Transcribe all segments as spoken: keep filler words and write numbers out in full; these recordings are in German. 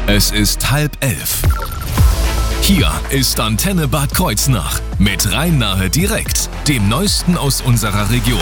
Es ist halb elf. Hier ist Antenne Bad Kreuznach mit Rhein-Nahe direkt, dem Neuesten aus unserer Region.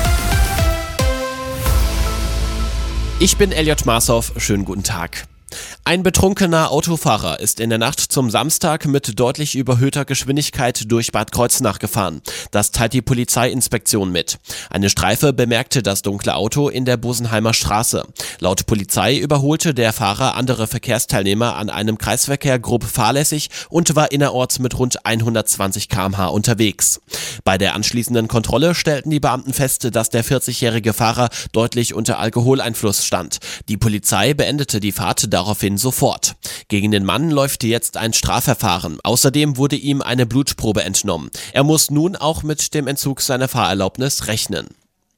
Ich bin Elliot Marshoff, schönen guten Tag. Ein betrunkener Autofahrer ist in der Nacht zum Samstag mit deutlich überhöhter Geschwindigkeit durch Bad Kreuznach gefahren. Das teilt die Polizeiinspektion mit. Eine Streife bemerkte das dunkle Auto in der Bosenheimer Straße. Laut Polizei überholte der Fahrer andere Verkehrsteilnehmer an einem Kreisverkehr grob fahrlässig und war innerorts mit rund hundertzwanzig Kilometer pro Stunde unterwegs. Bei der anschließenden Kontrolle stellten die Beamten fest, dass der vierzigjährige Fahrer deutlich unter Alkoholeinfluss stand. Die Polizei beendete die Fahrt daraufhin sofort. Gegen den Mann läuft jetzt ein Strafverfahren. Außerdem wurde ihm eine Blutprobe entnommen. Er muss nun auch mit dem Entzug seiner Fahrerlaubnis rechnen.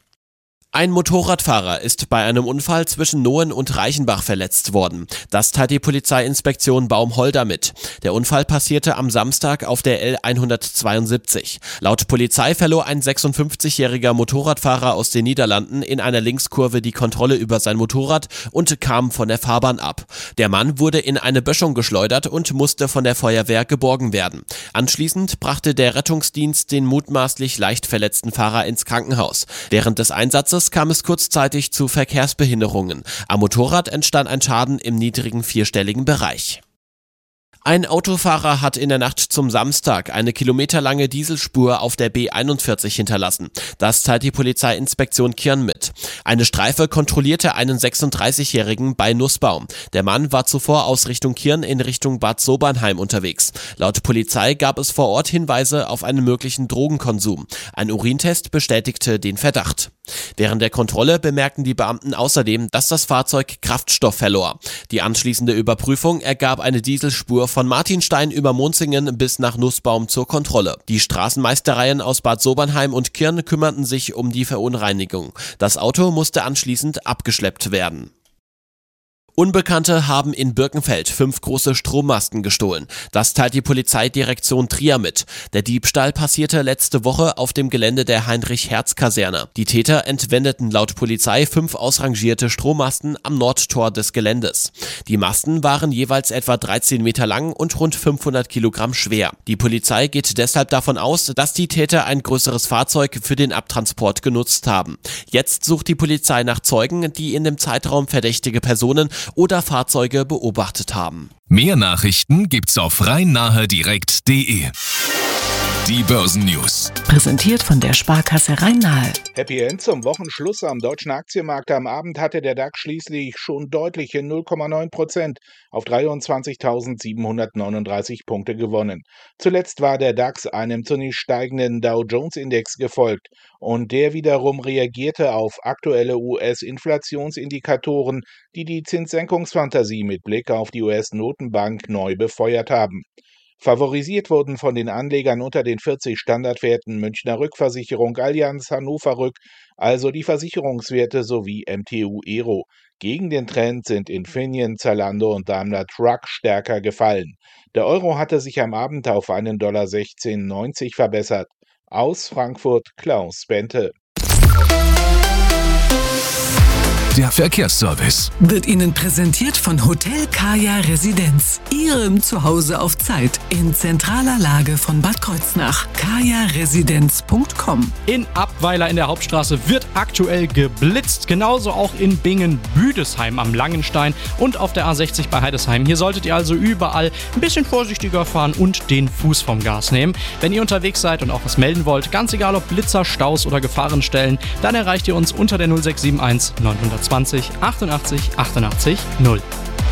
Ein Motorradfahrer ist bei einem Unfall zwischen Nohen und Reichenbach verletzt worden. Das teilt die Polizeiinspektion Baumholder mit. Der Unfall passierte am Samstag auf der L hundertzweiundsiebzig. Laut Polizei verlor ein sechsundfünfzigjähriger Motorradfahrer aus den Niederlanden in einer Linkskurve die Kontrolle über sein Motorrad und kam von der Fahrbahn ab. Der Mann wurde in eine Böschung geschleudert und musste von der Feuerwehr geborgen werden. Anschließend brachte der Rettungsdienst den mutmaßlich leicht verletzten Fahrer ins Krankenhaus. Während des Einsatzes kam es kurzzeitig zu Verkehrsbehinderungen. Am Motorrad entstand ein Schaden im niedrigen vierstelligen Bereich. Ein Autofahrer hat in der Nacht zum Samstag eine kilometerlange Dieselspur auf der B einundvierzig hinterlassen. Das teilt die Polizeiinspektion Kirn mit. Eine Streife kontrollierte einen sechsunddreißigjährigen bei Nussbaum. Der Mann war zuvor aus Richtung Kirn in Richtung Bad Sobernheim unterwegs. Laut Polizei gab es vor Ort Hinweise auf einen möglichen Drogenkonsum. Ein Urintest bestätigte den Verdacht. Während der Kontrolle bemerkten die Beamten außerdem, dass das Fahrzeug Kraftstoff verlor. Die anschließende Überprüfung ergab eine Dieselspur von Martinstein über Monzingen bis nach Nussbaum zur Kontrolle. Die Straßenmeistereien aus Bad Sobernheim und Kirn kümmerten sich um die Verunreinigung. Das Auto musste anschließend abgeschleppt werden. Unbekannte haben in Birkenfeld fünf große Strommasten gestohlen. Das teilt die Polizeidirektion Trier mit. Der Diebstahl passierte letzte Woche auf dem Gelände der Heinrich-Hertz-Kaserne. Die Täter entwendeten laut Polizei fünf ausrangierte Strommasten am Nordtor des Geländes. Die Masten waren jeweils etwa dreizehn Meter lang und rund fünfhundert Kilogramm schwer. Die Polizei geht deshalb davon aus, dass die Täter ein größeres Fahrzeug für den Abtransport genutzt haben. Jetzt sucht die Polizei nach Zeugen, die in dem Zeitraum verdächtige Personen oder Fahrzeuge beobachtet haben. Mehr Nachrichten gibt's auf rhein-nahe direkt punkt de. Die Börsennews. Präsentiert von der Sparkasse Rhein-Nahe. Happy End zum Wochenschluss am deutschen Aktienmarkt. Am Abend hatte der DAX schließlich schon deutliche null Komma neun Prozent auf dreiundzwanzigtausendsiebenhundertneununddreißig Punkte gewonnen. Zuletzt war der DAX einem zunächst steigenden Dow-Jones-Index gefolgt und der wiederum reagierte auf aktuelle U S-Inflationsindikatoren, die die Zinssenkungsfantasie mit Blick auf die U S-Notenbank neu befeuert haben. Favorisiert wurden von den Anlegern unter den vierzig Standardwerten Münchner Rückversicherung, Allianz, Hannover Rück, also die Versicherungswerte sowie M T U Aero. Gegen den Trend sind Infineon, Zalando und Daimler Truck stärker gefallen. Der Euro hatte sich am Abend auf einen Dollar sechzehn neunzig verbessert. Aus Frankfurt Klaus Bente. Der Verkehrsservice Wird Ihnen präsentiert von Hotel Kaya Residenz. Ihrem Zuhause auf Zeit in zentraler Lage von Bad Kreuznach. kaya residenz punkt com. In Abweiler in der Hauptstraße wird aktuell geblitzt. Genauso auch in Bingen-Büdesheim am Langenstein und auf der A sechzig bei Heidesheim. Hier solltet ihr also überall ein bisschen vorsichtiger fahren und den Fuß vom Gas nehmen. Wenn ihr unterwegs seid und auch was melden wollt, ganz egal ob Blitzer, Staus oder Gefahrenstellen, dann erreicht ihr uns unter der null sechs sieben eins neun zwanzig achtundachtzig achtundachtzig null.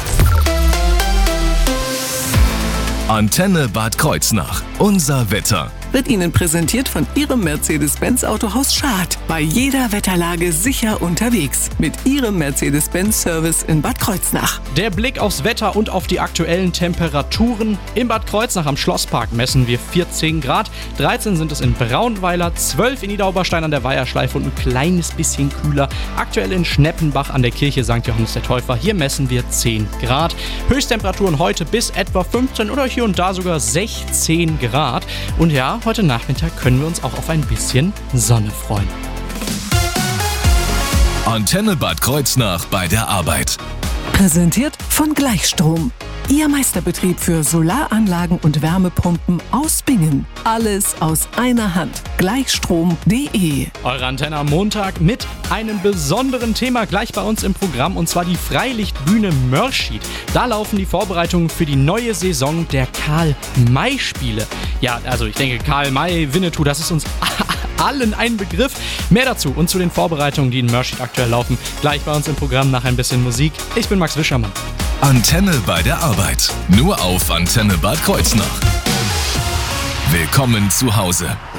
Antenne Bad Kreuznach. Unser Wetter. Wird Ihnen präsentiert von Ihrem Mercedes-Benz-Autohaus Schad. Bei jeder Wetterlage sicher unterwegs. Mit Ihrem Mercedes-Benz-Service in Bad Kreuznach. Der Blick aufs Wetter und auf die aktuellen Temperaturen. In Bad Kreuznach am Schlosspark messen wir vierzehn Grad. dreizehn sind es in Braunweiler, zwölf in Niederoberstein an der Weiherschleife und ein kleines bisschen kühler. Aktuell in Schneppenbach an der Kirche Sankt Johannes der Täufer. Hier messen wir zehn Grad. Höchsttemperaturen heute bis etwa fünfzehn oder hier und da sogar sechzehn Grad. Und ja, heute Nachmittag können wir uns auch auf ein bisschen Sonne freuen. Antenne Bad Kreuznach bei der Arbeit. Präsentiert von Gleichstrom. Ihr Meisterbetrieb für Solaranlagen und Wärmepumpen aus Bingen. Alles aus einer Hand. Gleichstrom punkt de. Eure Antenne am Montag mit einem besonderen Thema gleich bei uns im Programm, und zwar die Freilichtbühne Mörschid. Da laufen die Vorbereitungen für die neue Saison der Karl-May-Spiele. Ja, also ich denke, Karl-May, Winnetou, das ist uns allen ein Begriff. Mehr dazu und zu den Vorbereitungen, die in Mörschid aktuell laufen, gleich bei uns im Programm nach ein bisschen Musik. Ich bin Max Wischermann. Antenne bei der Arbeit. Nur auf Antenne Bad Kreuznach. Willkommen zu Hause.